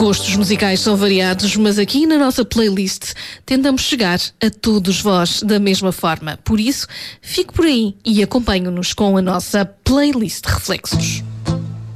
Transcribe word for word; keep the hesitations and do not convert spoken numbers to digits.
Gostos musicais são variados, mas aqui na nossa playlist tentamos chegar a todos vós da mesma forma. Por isso, fique por aí e acompanhe-nos com a nossa playlist Reflexos.